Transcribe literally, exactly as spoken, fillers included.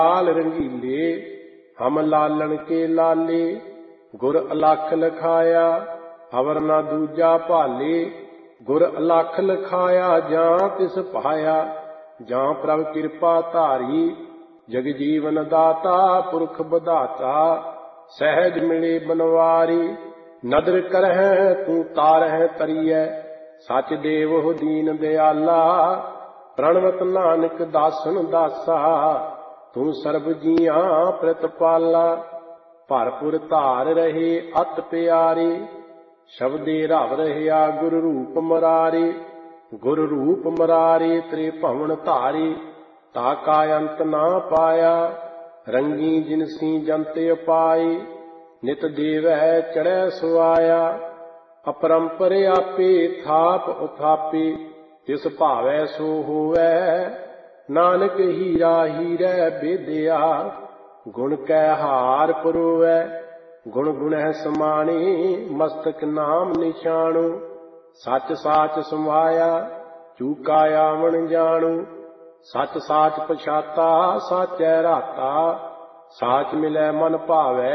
लाल रंगीले हम लालन के लाले, गुर अलख लखाया अवर न दूजा भाले। गुर अलख लखाया जां तिस पाया, जां प्रभ कृपा धारी। जग जीवन दाता पुरख बधाता, सहज मिले बनवारी। नदर करहै तू तारहै तरियै, सच देव हो दीन दयाला। प्रणवत नानक दासन दासा, तू सर्ब जियां प्रतिपाला। भरपुर धार रहे अत प्यारे, शब्दे रव रहया गुर रूप मरारे। गुर रूप मरारे त्रे भवन धारे, ताका अंत ना पाया। रंगी जिनसी जंत अपाए, नित देवै चढ़ै सुआया। अपरंपर आपे थाप उथापे, तिस भावै सो होवै। नानक हीरा हीरै बेदिया, गुण कै हार परोवै। गुण गुणह समाने, मस्तक नाम निशाणु। सच साच समाया, चूका आवन जाणु। सच साच पछाता, साचै राता। साच मिलै मन भावै,